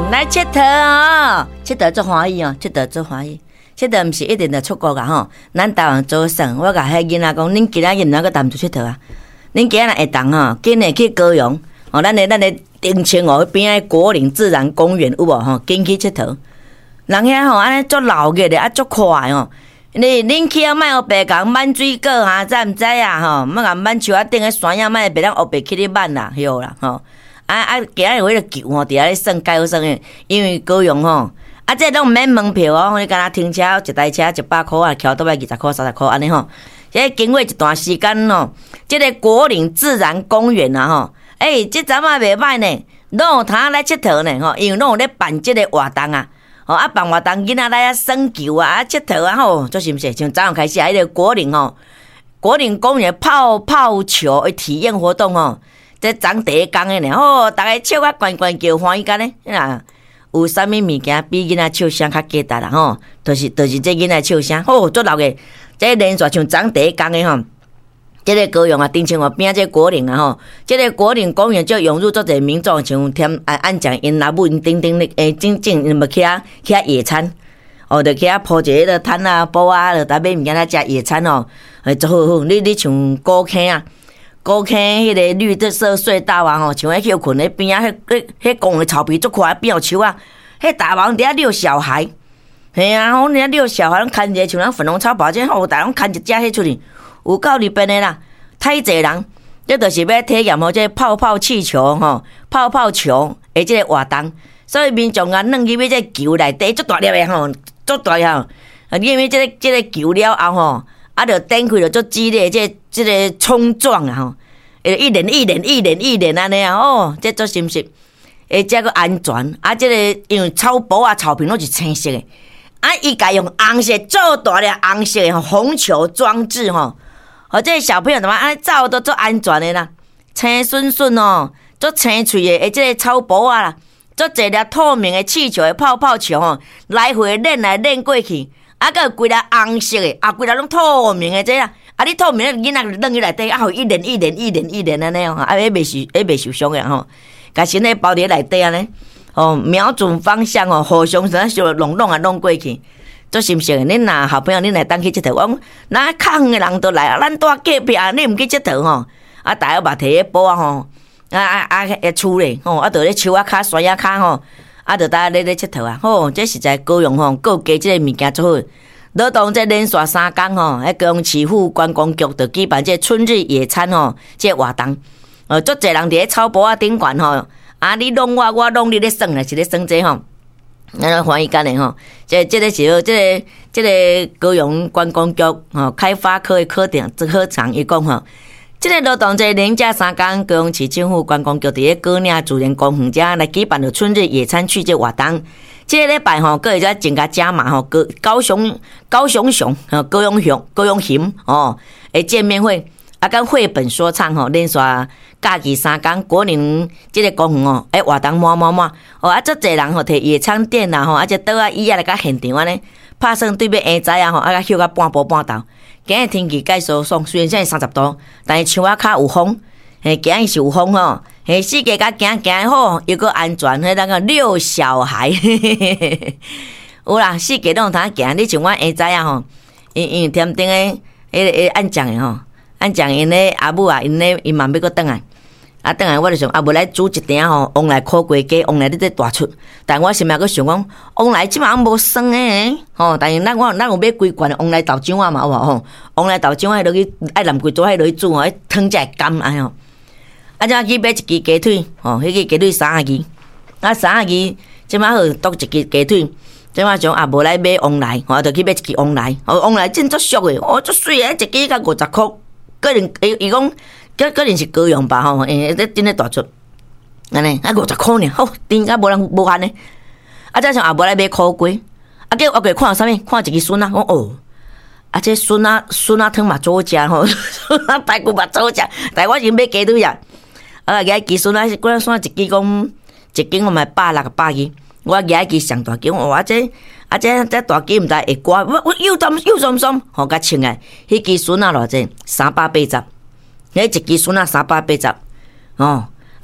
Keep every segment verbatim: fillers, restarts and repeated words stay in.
来佚佗哦，佚佗足欢喜哦，佚佗足欢喜。佚佗毋是一定着出国噶吼，咱台湾做省，我甲迄囡仔讲，恁今仔日哪个谈出佚佗啊？恁今仔日会当吼，紧诶去高雄，哦，咱诶咱诶丁清湖边诶国岭自然公园有无吼？紧去佚佗。人遐吼安尼足闹热诶，啊足快吼。你恁去啊，莫黑白讲满水果哈，知毋知啊？吼，莫甲满树啊顶诶山影，莫白咱黑白去咧挽啦，晓啦吼。啊啊，今日为了球吼，伫遐咧算介好算诶，因为高雄吼。啊，这拢毋免门票哦，你敢若停车一台车一百箍啊，桥倒来二十箍、三十箍安尼吼。这经过一段时间吼，这个国岭自然公园啊吼，诶、欸，这阵啊袂歹呢，拢有通来佚佗呢吼，因为拢有咧办这个活动啊，吼啊办活动囡仔来啊耍球啊，啊佚佗啊吼，做是毋是？从早上开始啊，迄、那个国岭吼，国岭公园泡泡球的体验活动吼，这昨第一工的呢，吼，大家笑啊关关叫欢喜干呢，啊。有啥物物件比囡仔笑声较价值啦吼？就是就是这囡仔笑声，吼足闹个，这连续像昨第一工的吼，这个高雄啊，丁清湖边这国岭啊吼，这个国岭公园就涌入足侪民众，像添按按讲因阿母因丁丁咧，诶，真正因要去遐去遐野餐，哦，就去遐铺一个个摊啊、布啊，就搭买物件来食野餐哦，诶，足好好，你你像高坑啊。高坑迄个绿色隧道啊吼，像迄休困咧边啊，迄迄迄公园草皮足快变树啊，迄大王伫遐遛小孩，嘿啊，吼，遐遛小孩，拢牵一个像咱粉红草包这好大，拢牵一只迄出去，有够入边的啦，太济人，这就是要体验吼，这泡泡气球吼，泡泡球的这个活动，所以民众啊，弄去要这球内底足大粒的吼，足大粒吼，啊，因为这个这个球了后吼。啊，就展开了足激烈，这这个冲撞啊吼，诶，一连一连一连一连安尼啊，哦，这足是毋是？诶，这个安全啊，这个因为草坡啊、草坪拢是青色的，啊，伊家用红色做大了红色的红球装置吼，哦，这个小朋友怎么安尼走都足安全的啦，青顺顺哦，足青翠的，诶，这个草坡啊啦，足一粒透明的气球的泡泡球吼，来回练来练过去。啊，个规个红色的，啊，规个拢透明的这啦，啊，你透明的囡仔扔去内底，啊，互一连一连一连一连安尼哦，啊，迄袂受，迄袂受伤的吼，甲身体包伫内底安尼，哦，瞄准方向哦，互相啥小弄弄啊弄过去，做是毋是？恁若好朋友，恁来当去佚佗，我讲，那较远的人都来啊，咱住隔壁啊，你毋去佚佗吼，啊，大家嘛摕迄布啊吼，啊啊啊，迄厝咧，吼，啊，着咧树啊骹、山啊骹吼。啊，着大家咧咧佚佗啊！吼，这实在高雄吼，各加即个物件做好。劳动这连续三工吼，迄高雄市府观光局着举办这春日野餐吼，这活动。呃，足侪人伫咧草坡啊顶悬吼，啊，你弄我，我弄你咧耍啦，是咧耍这吼。咱欢喜干的吼，这这个是这个这个高雄观光局吼开发科的科长科长伊讲吼。这个劳动节连假三天，高雄市政府观光局伫咧高岭自然公园遮来举办了春日野餐趣这活动。这个礼拜吼，各会再增加加码吼，高高雄高雄熊、高雄熊、高雄熊哦，诶见面会啊，跟绘本说唱吼，连续假期三天，果然这个公园哦，诶活动满满满哦，啊，足侪人吼摕野餐垫啊吼，啊，这倒啊椅啊来甲现场安尼，拍算对面下早啊吼，啊，甲休到半晡半昼。今日天气介爽爽，虽然现在三十度，但是树仔较有风，嘿，今日是有风吼，嘿，四界甲行行好，又个安全，迄那个遛小孩，嘿嘿嘿嘿，有啦，四界拢有通行，你像我下早啊吼，因因天顶诶，迄个迄按酱诶吼，按酱因咧阿母啊，因咧因嘛要搁转来。啊，等下我就想啊，无来煮一鼎吼，往来烤鸡鸡，往来你这大出。但我心内佫想讲，往来即马无酸诶，吼。但是咱我咱有买规罐往来豆浆啊嘛，有无吼？往来豆浆迄落去爱淋规桌迄落去煮吼，迄汤才会甘安吼。啊，再去买一支鸡腿，吼，迄个鸡腿三啊支，啊三啊支，即马好剁一支鸡腿。即马想啊，无来买往来，吼，就去买一支往来，哦，往来真足俗诶，哦，足水诶，一支才五十箍，个人伊伊讲。个个人是高雄吧吼，诶，咧真咧大出，安尼啊五十箍尔，好，顶甲无人无限呢。啊，再像也无来买烤鸡，啊，叫我过看啥物？看一支笋啊，讲哦，啊，这笋啊笋啊汤嘛做食吼，笋啊排骨嘛做食，但我是买鸡腿啊，啊，个鸡笋啊，我算一支讲一斤我买百六个百二，我个支上大斤，我这啊这这大鸡毋知会刮，我我又淡又酸酸，吼甲称诶，迄支笋啊偌济？三百八十。迄一支笋啊，三百八十，哦，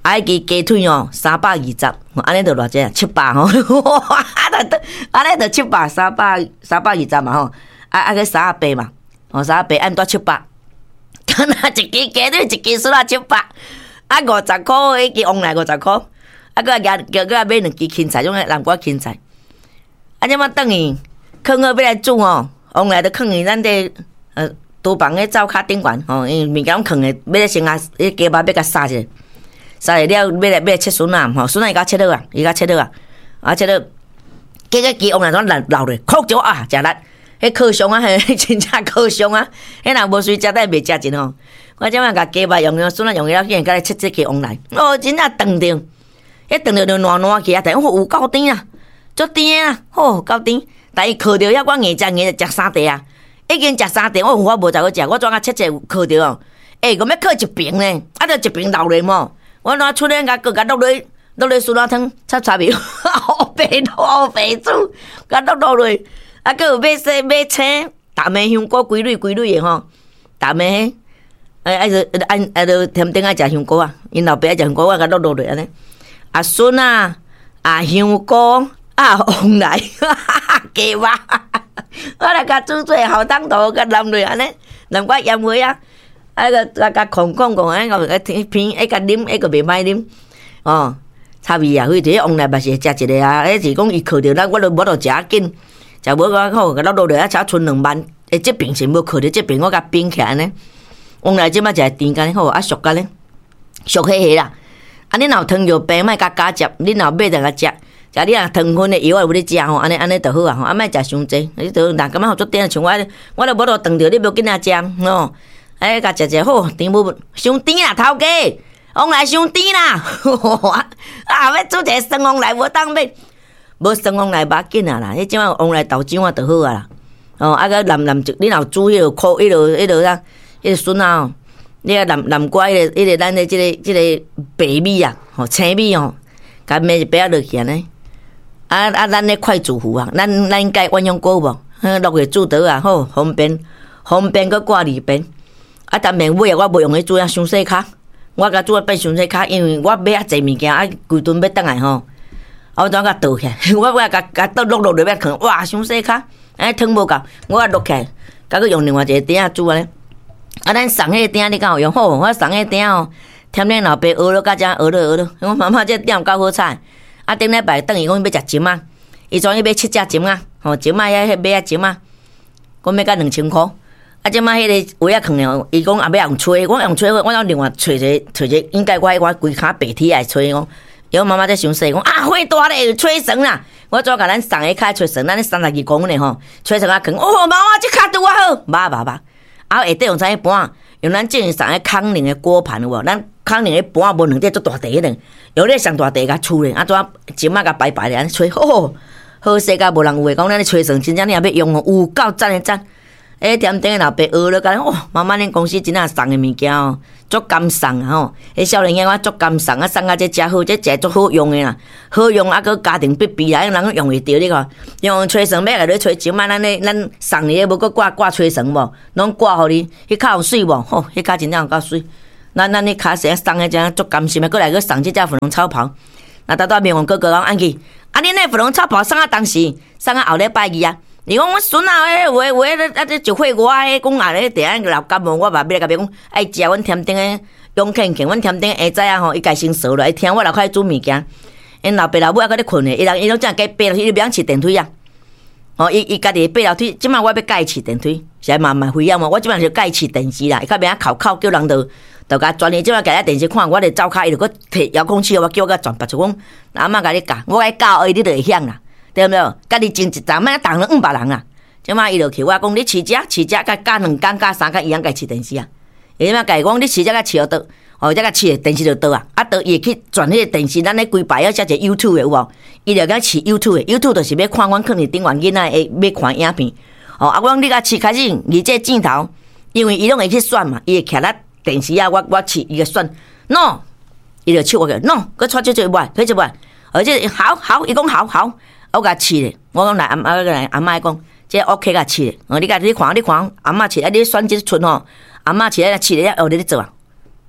啊，伊鸡腿哦，三百二十，安尼就偌济啊？七百吼，哇！安尼就七百，三百三百二十嘛吼，啊啊个三十八嘛，哦三十八按多七百，敢若一支鸡腿一支输啊七百，啊五十箍，迄支往来五十箍，啊个加叫个买两支芹菜，种南瓜芹菜，啊即马等于放好要来煮吼，往来就放伫咱这呃厨房个灶骹顶悬吼，因为物件拢放诶，要先啊，迄鸡肉要甲杀者。杀了了，要来要来切笋啊！吼，笋啊伊甲切落啊，伊甲切落啊，啊切落，结果鸡往来怎流流咧，哭着啊，食力，迄烤箱啊，迄真正烤箱啊，迄若无水食得袂食真吼。我即摆甲鸡肉用用笋啊用了，竟然甲来切切鸡往来，哦，真正长着，迄长着就烂烂起啊，但我有够甜啊，足甜啊，吼够甜，但伊烤着遐我硬食硬食三块啊，已经食三块，我我无再好食，我怎啊切切烤着哦？诶，我要烤一边呢，啊，着一边流咧嘛。我拿出来，甲佮甲落落落落酸辣汤，插插面，好肥好肥煮，甲落落落，啊，佮有买西买青，大梅香菇规蕊规蕊的吼，大梅，哎哎就按哎就甜甜爱食香菇啊，因老爸爱食香菇，我甲落落落安尼，啊笋啊，啊香菇，啊红来，鸡肉，我来甲煮做好汤头，甲淋落安尼，淋我盐味啊。啊个甲甲空空空，啊个个偏一个啉，一个袂歹啉，哦，差味啊！所以伫往来嘛是食一个啊，迄是讲伊靠着咱，我都无着食紧，食无我好，甲咱落落啊，才剩两万。诶，这边是无靠着这边，我甲冰起来呢。往来即摆食甜干好，啊俗干呢，俗迄个啦。啊，恁若汤就平，莫甲加食，恁若买就甲食。食你若糖分的药有咧食吼，安尼安尼就好啊吼，啊莫食伤济，你都人感觉好足甜，像我，我都无着当着你无紧仔食吼。哎，甲食食好，甜无伤甜啦，头家，往来伤甜啦，啊，要煮一个酸往来无当买，无酸往来无紧啊啦，迄即摆往来豆浆啊就好啊啦，哦，啊个淋淋你若煮迄落苦，迄落迄落啥，迄个笋啊，你个南南瓜迄个迄个咱的即个即个白米啊，吼青米哦，甲糜一杯啊落去安尼，啊啊，咱咧快煮壶啊，咱咱应该鸳鸯锅无，落去煮倒啊，好方便，方便佮挂里边。啊，但面尾啊，我无用去煮啊，伤细卡，我甲煮啊变伤细卡，因为我买啊济物件，啊规顿要倒来吼，啊我怎甲倒起来？我我甲甲倒落落落要放，哇，伤细卡，哎汤无够，我啊落起来，甲佮用另外一个鼎啊煮啊咧。啊，咱送迄个鼎你敢有用？好，我送迄个鼎哦，添恁老爸学了甲遮学了学了，我妈妈这鼎够好菜。啊，顶礼拜等伊讲要食金啊，伊专伊买七只金啊，吼金啊遐迄买啊金啊，我买甲两千箍。啊，即摆迄个位啊放了，伊讲后尾用吹，我用吹，我用另外找一个找一个，应该我我规骹白铁来吹讲，伊讲妈妈在想说讲啊，火大咧，吹绳啦，我怎甲咱送个卡吹绳，咱三十二公分的吼，吹绳啊扛，哦，妈妈这卡拄啊好，麻麻麻，啊下底用啥盘？用咱之前送个康宁的锅盘有无？咱康宁的盘无两块足大地的，用咧上大地甲厝咧，啊怎金仔甲白白咧安尼吹，哦，好势甲无人有诶，讲咱咧吹绳真正你也要用哦，有够赞诶赞！诶，甜甜诶老爸学了，甲哇，妈妈恁公司真正送诶物件哦，足甘送啊吼！迄少年兄我足甘送啊，送啊这真好，这真足好用诶啦，好用啊，佮家庭必备啦，人用会着你看，用吹绳要来你吹，即摆咱咧咱送你诶，无佮挂挂吹绳无，拢挂互你，迄骹有水无？吼，迄骹真正有够水。咱咱迄骹是送诶，真足甘心诶，过来佮送即只粉红草袍。那大大面王哥哥讲安去，啊，恁那粉红草袍送啊当时，送啊后礼拜二啊。你讲我孙啊，诶，有诶有诶，啊，这就会我诶，讲啊咧，第下老感冒，我嘛要来甲别讲，爱食阮甜甜诶，永庆庆，阮甜甜下早啊吼，伊家先熟了，伊听我老快煮物件，因老爸老母还搁咧困咧，伊人伊拢正加爬楼梯，伊袂晓饲电梯啊。哦，伊伊家己爬楼梯，即摆我要教伊饲电梯，是来慢慢回啊嘛。我即摆就教伊饲电视啦，伊较袂晓哭哭，叫人就就甲转去，即摆家己电视看，我咧走骹，伊就搁摕遥控器，我叫我甲转，别就讲阿嬷甲你教，我甲伊教，伊你就会晓啦。对毋对？家己种一丛，莫当了五百人啦。即摆伊就去，我讲你饲只，饲只，甲教两工、教三工一样，家饲电视啊。伊即摆家己讲你饲只，甲饲到倒，哦，则甲饲电视就倒啊。啊，倒伊会去转迄个电视，咱咧规排要写一个 YouTube 的有无？伊就甲饲 YouTube 的 ，YouTube 就是要看阮放伫顶悬囡仔会要看影片。哦，啊，我讲你甲饲开始，而这镜头，因为伊拢会去选嘛，伊会徛咧电视啊，我我饲伊个选 ，no， 伊就笑我个 ，no， 佮撮这这袂，推这袂，而且好好，伊讲好好。我甲饲咧，我讲来阿阿来阿妈讲，这 OK 甲饲咧。哦，你甲你看，你看，阿妈饲咧，你选即出吼，阿妈饲咧饲咧，后日你做啊。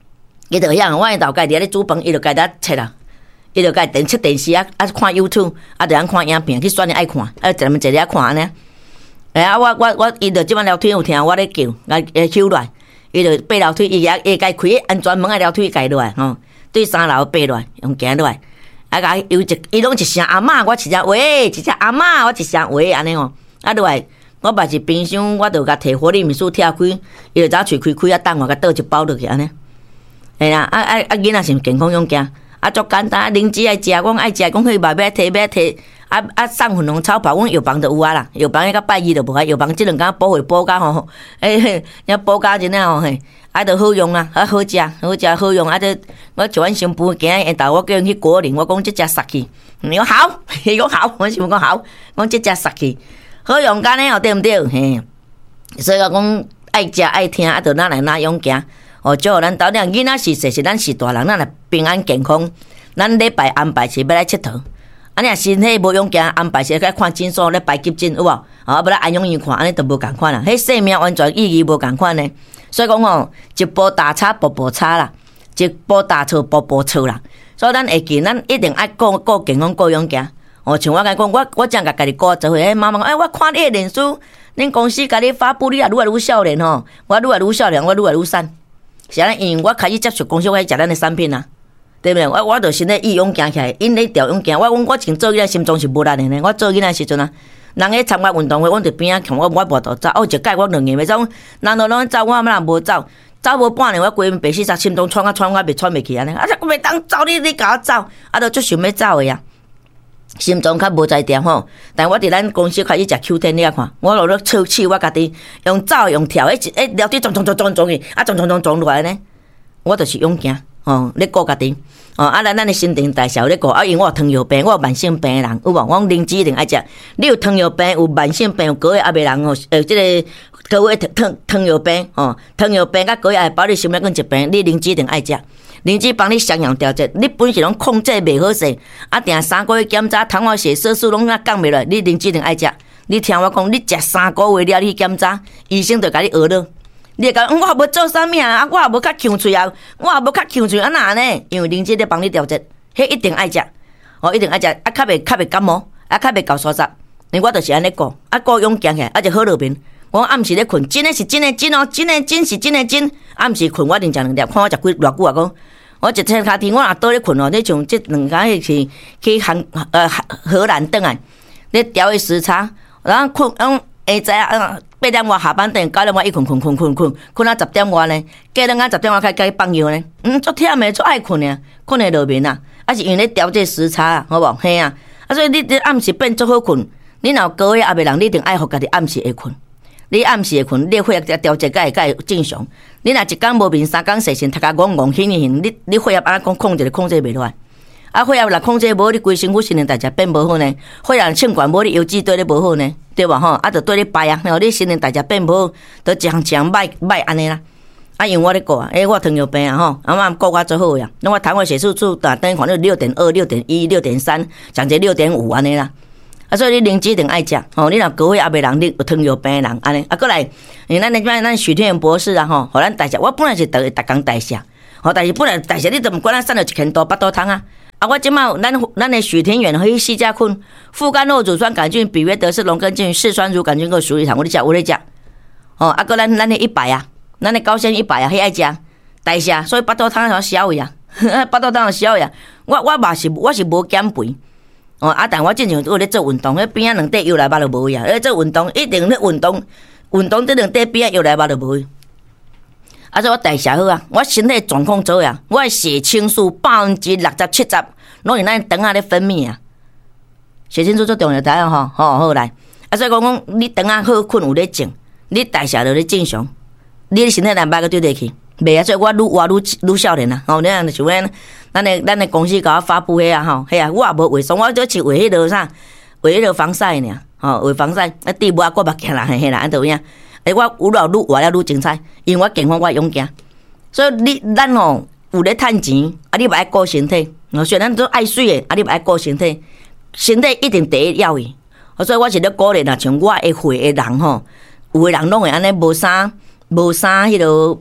伊就样，我迄头家伫咧煮饭，伊就家己切啦，伊就家己电切电视啊，啊看 YouTube， 啊就通看影片，去选伊爱看，啊就么坐咧看安尼。哎啊，我我我，伊就即摆聊天有听我咧叫，来会收落来，伊就爬楼梯，伊也会家开安全门啊，楼梯家落来吼，对三楼爬落来，用行落来，啊甲伊有一，伊拢一声阿嬷，我一声喂，一声阿嬷，我一声喂安尼吼，啊落来。我把一冰箱，我就甲摕火力面书拆开，伊就早喙开开啊，等我甲倒一包落去安尼。哎啦，啊啊啊！囡仔是健康养家，啊足简单，零食爱食，阮爱食，讲去买买摕买摕，啊啊送粉红草包，阮药房就有啊啦，药房迄个拜二就无啊，药房即两工补货补甲吼，哎嘿，遐补甲真啊吼嘿，啊着好用啊，啊好食，好食好用，啊着我食完新妇今日下昼我叫因去果林，我讲即只杀去，伊讲好，伊讲好，我想讲好，讲即只杀去。好用干呢哦，对毋对？嘿，所以我讲爱食爱听，啊，着咱来哪用行哦。祝福咱斗阵囡仔是细是咱是大人，咱来平安健康。咱礼拜安排是要来佚佗，啊，你若身体无用行，安排是来看诊所咧排急诊有无？啊，要来安养院看，安尼都无共款啦。迄生命完全意义无共款呢。所以讲吼，一步踏差，步步差啦；一步踏错，步步错啦。所以咱会记，咱一定爱顾顾健康，顾养行。哦，像我甲讲，我我正甲家己顾做伙，迄妈妈讲，哎，我看你诶脸书，恁公司甲你发布，你也愈来愈少年吼，我愈来愈少年，我愈来愈瘦。是安尼，因为我开始接触公司，我开始食咱诶产品啊，对不对？我我著身体义勇行起来，因咧调勇行。我讲我前做囡仔心脏是无力诶呢，我做囡仔时阵啊，人咧参加运动会，阮伫边仔看我，我无度走，哦，一届我两年袂走，人都拢走，我哪无走，走无半年，我规面白死煞，心脏喘啊喘，我袂喘袂起安尼，啊，我袂当走，你你甲我走，啊，著足想要走诶啊。心脏较无在点吼，但我伫咱公司开始食 Q 天，你啊看，我落咧吹气，我家己用走用跳，迄一聊天撞撞撞撞撞去，啊撞撞撞撞落来呢，我就是勇行哦，咧顾家己哦，啊咱咱的新陈代谢咧顾，啊因为我有糖尿病，我有慢性病的人有无？我零脂一定爱食，你有糖尿病，有慢性病，有高血压的人哦，呃，即、这个高血糖糖尿病哦，糖尿病甲高血压包你心血管疾病，你零脂一定爱食。零脂帮你双阳调节，你本是拢控制袂好势，啊，定三个月检查，糖化血色素拢啊降袂落，你零脂一定爱食。你听我讲，你食三个月了，你去检查，医生就甲你学了。你会讲，我也无做啥物啊，我也无较呛喙啊，我也无较呛喙，啊哪呢？因为零脂咧帮你调节，迄一定爱食，哦，一定爱食，啊，较袂较袂感冒，啊，较袂搞沙沙。因我就是安尼顾，啊，顾用行起来，啊，就好落面。我暗时咧困，真诶是真诶真哦，真诶真是真诶真。暗时困，我连食两粒，看我食几偌久啊讲。我一天卡天，我若倒咧困哦，你像即两工去去韩呃荷兰转来，咧调个时差，然后困，嗯，下昼啊八点外下班等九点外一困困困困困，困到十点外呢，过两工十点外开始放药呢，嗯，足忝诶，足爱困诶，困会落眠啊，啊是因为咧调这时差啊，好无？嘿啊，啊所以你你暗时变足好困，你若高血压诶人，你一定爱互家己暗时会困。你暗时会困，你血压调节才会才会正常。你若一工无眠，三工睡醒，头壳戆戆醒醒，你你血压安讲控制控制袂落来。啊，血压若控制无，你规身躯新陈代谢变无好呢。血压称管无，你腰椎对你无好呢，对吧？吼，啊，就对你败啊，吼，你新陈代谢变无好，就一项一项歹歹安尼啦。啊，因为我咧顾啊，诶，我糖尿病啊，吼，啊嘛顾我做好呀。那我糖化血色素打等于可能六点二、六点一、六点三，讲者六点五安尼啦。啊，所以你零脂一定爱食，吼！你若高血压的人，你有糖尿病的人，安尼啊，过来，因为咱那边咱许天元博士啊，吼，互咱代谢，我本来是逐逐工代谢，吼，但是本来代谢你都毋管咱瘦了一千多、八多汤啊，啊，我即马咱咱的许天元和细加困、副甘酪乳酸杆菌、比约德氏龙根菌、视酸乳杆菌个属于糖，我咧食，我咧食，哦，啊，过咱咱的一百啊，咱的高纤一百啊，迄爱食代谢，所以八多汤要消胃啊，八多汤要消胃啊，我我嘛是我是无减肥。哦，啊！但我正常有咧做运动，迄边仔两块腰来肉就无呀。咧做运动一定咧运动，运动这两块边仔腰来肉就无。啊，所以我代谢好啊，我身体状况做呀，我的血清素百分之六十七十，拢是咱肠仔咧分泌啊。血清素最重要，知影吼，吼好来。啊，所以讲讲你肠仔好困有咧静，你代谢就咧正常，你的身体难歹个对得去。袂啊，所以我愈活愈愈少年啊。吼，你啊，像咱咱的咱的公司甲我发布迄啊，吼，迄啊，我也无为爽，我只是为迄落啥，为迄落防晒尔，吼，为防晒。啊，底部啊，我目镜啦，嘿啦，安怎样？诶，我愈老愈活了愈精彩，因为我健康，我勇行。所以你咱吼有咧趁钱，啊，你嘛爱顾身体。虽然咱都爱水诶，啊，你嘛爱顾身体，身体一定第一要义。所以我是咧鼓励啦，像我会会诶人吼，有诶人拢会安尼无啥无啥迄落。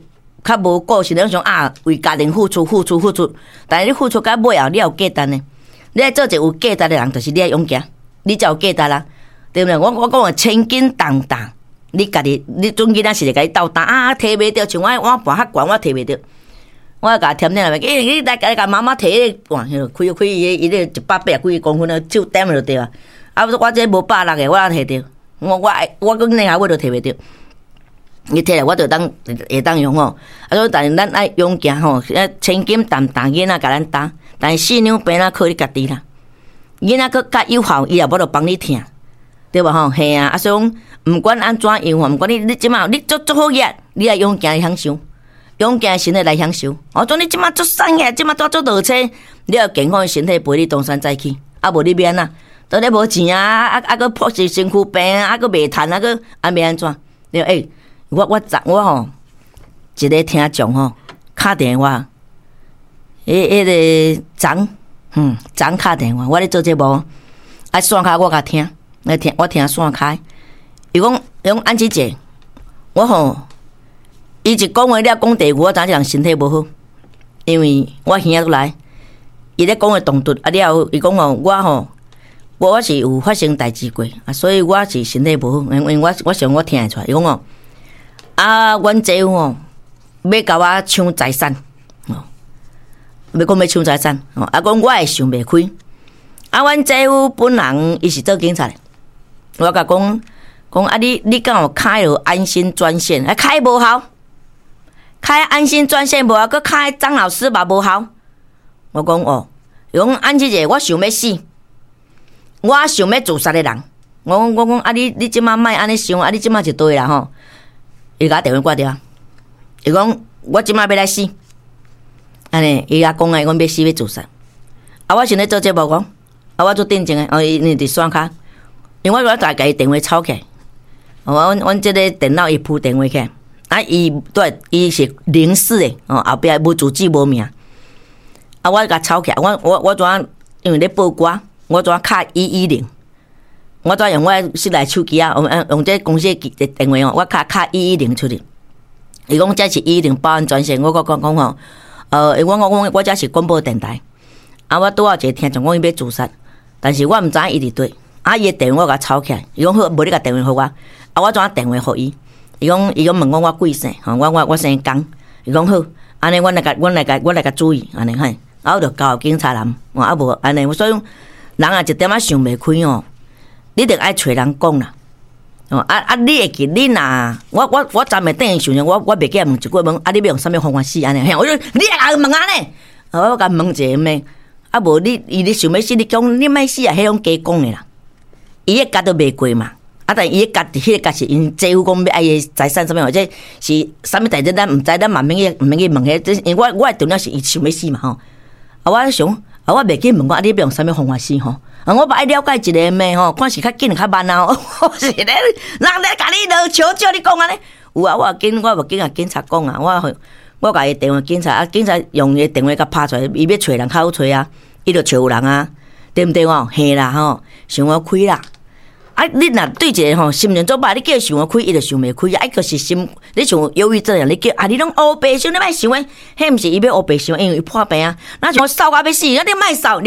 较无个性，那种啊为家庭付出付出付出，但是你付出到尾后，你有价值呢？你爱做一个有价值的人，就是你爱勇敢，你才有价值啦，对不对？我我讲啊，千斤重担，你家己你总囡仔是会甲你斗担啊，摕袂着，像我我盘较悬，我摕袂着。我甲添点来，诶，你来甲甲妈妈摕，哇，开开伊伊咧一百八十几公分啊，手点就对啊。啊，我这无百六个，我摕着，我我我讲恁下我都摕袂着。伊摕来我就当会当用吼。啊，所以但是咱爱勇敢吼，千斤担担囡仔甲咱担，但是四两病仔靠你家己啦。囡仔佫较有效，伊也无得帮你听，对无吼？嘿啊，啊，所以讲毋管安怎样吼，毋管你你即马你做做好嘢，你爱勇敢来享受。勇敢的身体来享受，我讲你即马做瘦起，即马做做倒车，你要健康的身体陪你东山再起，啊无你免啊，当你无钱啊，啊啊个迫是身躯病啊，啊个袂趁啊个啊要安怎？你诶、欸，我我昨我吼一个听众吼打电话，迄迄个张，嗯张打电话，我咧做节目，啊线卡我甲听，来听我听线卡，伊讲伊讲安姐姐，我吼。伊一讲话了讲第二句，我知影人身体无好，因为我兄仔来，伊咧讲话动突啊了，伊讲吼我吼，我是有发生代志过啊，所以我是身体无好，因为我我想我听会出来，伊讲哦，啊，阮姐夫吼要甲我抢财产，哦，要讲要抢财产，哦，啊，讲我会想袂开，啊，阮姐夫本人伊是做警察的，我甲讲讲啊，你你敢有开了安心专线，啊，开无效。开安心专线无啊，佮开张老师嘛无效。我讲哦，讲安姐姐，我想要死，我想要自杀的人。我讲我讲啊，你你即马莫安尼想，啊，你即马就对啦吼。伊甲我电话挂掉，伊讲我即马要来死，安尼伊甲讲诶，阮要死要自杀。啊，我现在做节目讲，啊，我做定情诶，哦，伊你伫线卡，因为我大家电话抄起来，我阮阮即个电脑伊铺电话起来。啊，伊对，伊是零四的哦，后壁无主机无名。啊，我甲抄起来，我我我怎因为咧报歌，我怎卡一一零，我怎用我室内手机啊，用用这公司的电话哦，我卡卡一一零出去。伊讲这是一一零报案专线，我讲讲讲吼，呃，我我我我这是广播电台，啊，我拄好一个听众讲伊要自杀，但是我毋知伊伫对，啊，伊的电话我甲抄起来，伊讲好，无你甲电话互我，啊，我怎电话互伊？伊讲，伊讲问我我贵姓，吼，我我我姓江。伊讲好，安尼我来甲，我来甲，我来甲注意，安尼嘿，啊，我就交警察人，啊无安尼，所以人啊一点仔想袂开哦，你得爱找人讲啦，哦，啊啊，你会记你若，我我我昨暝等于想想，我我袂记问一句问，啊，你要用啥物方法死安尼？嘿，我就你来问安尼，啊，我甲问一下咩？啊无你，伊你想要死，你讲你莫死啊，迄种假讲的啦，伊个家都袂过嘛。啊！但伊家己迄个家是因姐夫讲要爱伊财产啥物，或者是啥物代志，咱毋知，咱嘛免去，毋免去问迄。因为我我重要是伊想要死嘛吼。啊，我想，啊，我袂记问我，啊，你要用啥物方法死吼？啊，我爱了解一个咩吼，看是较紧较慢啊。是咧，人咧甲你落求救，你讲安尼有啊？我紧，我无紧甲警察讲啊。我我甲伊电话警察，啊，警察用伊电话甲拍出来，伊要找人较好找啊，伊就找有人啊，对毋对哦？嘿啦吼，想我开啦。啊！你若对一个吼心情做歹，你叫伊想要开，伊就想袂开。啊，伊个是心，你像忧郁症样，你叫啊，你拢乌白想，你莫想诶，迄毋是伊要乌白想，因为伊破病啊。那像我扫甲要死，啊，你莫扫。